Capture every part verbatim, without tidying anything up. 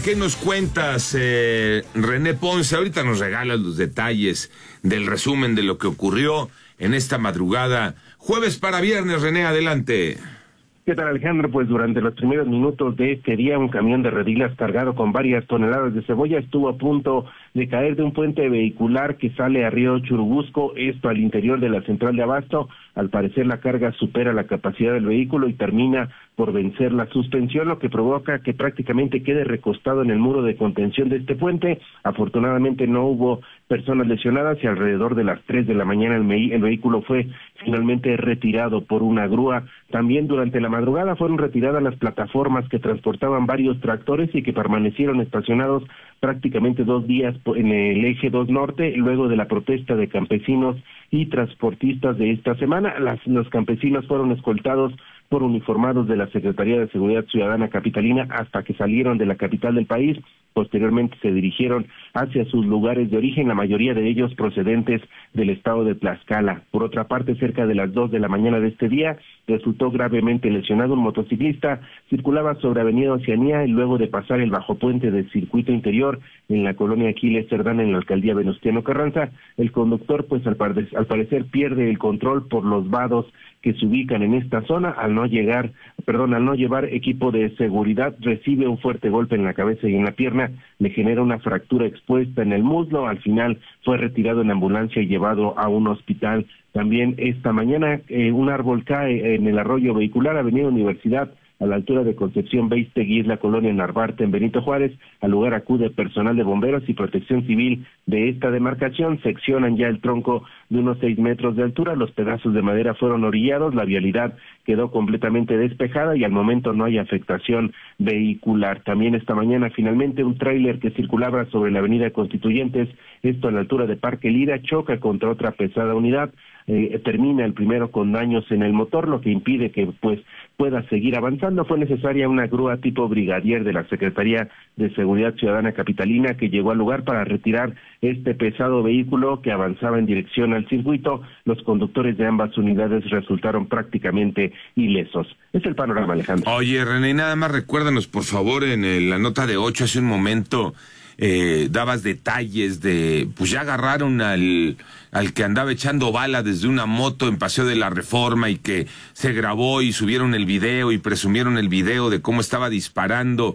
¿Qué nos cuentas, eh, René Ponce? Ahorita nos regalas los detalles del resumen de lo que ocurrió en esta madrugada. Jueves para viernes, René, adelante. ¿Qué tal, Alejandro? Pues durante los primeros minutos de este día, un camión de redilas cargado con varias toneladas de cebolla estuvo a punto de caer de un puente vehicular que sale a Río Churubusco, esto al interior de la central de abasto. Al parecer la carga supera la capacidad del vehículo y termina por vencer la suspensión, lo que provoca que prácticamente quede recostado en el muro de contención de este puente. Afortunadamente no hubo personas lesionadas y alrededor de las tres de la mañana el, el vehículo fue finalmente retirado por una grúa. También durante la madrugada fueron retiradas las plataformas que transportaban varios tractores y que permanecieron estacionados prácticamente dos días en el eje dos norte, luego de la protesta de campesinos y transportistas de esta semana. Las, los campesinos fueron escoltados por uniformados de la Secretaría de Seguridad Ciudadana capitalina hasta que salieron de la capital del país. Posteriormente se dirigieron hacia sus lugares de origen, la mayoría de ellos procedentes del estado de Tlaxcala. Por otra parte, cerca de las dos de la mañana de este día, resultó gravemente lesionado un motociclista. Circulaba sobre Avenida Oceanía y luego de pasar el bajopuente del circuito interior en la colonia Aquiles Cerdán en la alcaldía Venustiano Carranza, el conductor pues al, par al parecer pierde el control por los vados que se ubican en esta zona. Al no llegar, perdón, al no llevar equipo de seguridad, recibe un fuerte golpe en la cabeza y en la pierna, le genera una fractura expuesta en el muslo. Al final fue retirado en ambulancia y llevado a un hospital. También esta mañana eh, un árbol cae en el arroyo vehicular Avenida Universidad, a la altura de Concepción Beistegui, es la colonia Narvarte en Benito Juárez. Al lugar acude personal de bomberos y protección civil de esta demarcación. Seccionan ya el tronco de unos seis metros de altura, los pedazos de madera fueron orillados, la vialidad quedó completamente despejada y al momento no hay afectación vehicular. También esta mañana finalmente un tráiler que circulaba sobre la avenida Constituyentes, esto a la altura de Parque Lira, choca contra otra pesada unidad. Eh, termina el primero con daños en el motor, lo que impide que pues pueda seguir avanzando. Fue necesaria una grúa tipo brigadier de la Secretaría de Seguridad Ciudadana capitalina que llegó al lugar para retirar este pesado vehículo que avanzaba en dirección al circuito. Los conductores de ambas unidades resultaron prácticamente ilesos. Es el panorama, Alejandro. Oye, René, nada más recuérdanos, por favor, en el, la nota de ocho hace un momento eh, dabas detalles de, pues ya agarraron al, al que andaba echando bala desde una moto en Paseo de la Reforma y que se grabó y subieron el video y presumieron el video de cómo estaba disparando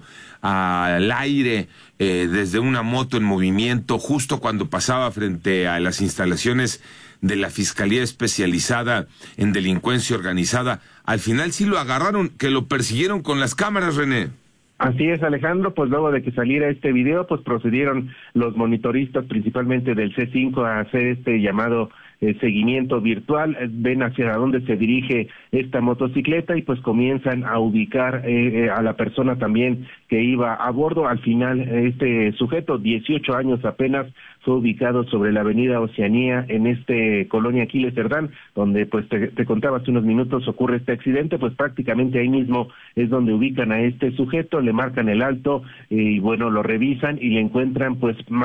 al aire eh, desde una moto en movimiento justo cuando pasaba frente a las instalaciones de la Fiscalía Especializada en Delincuencia Organizada. Al final sí lo agarraron, que lo persiguieron con las cámaras, René. Así es, Alejandro, pues luego de que saliera este video, pues procedieron los monitoristas, principalmente del C cinco, a hacer este llamado eh, seguimiento virtual. Ven hacia dónde se dirige esta motocicleta y pues comienzan a ubicar eh, eh, a la persona también que iba a bordo. Al final, este sujeto, dieciocho años apenas, fue ubicado sobre la avenida Oceanía en este colonia Aquiles Cerdán, donde pues te, te contaba hace unos minutos ocurre este accidente. Pues prácticamente ahí mismo es donde ubican a este sujeto, le marcan el alto y bueno, lo revisan y le encuentran pues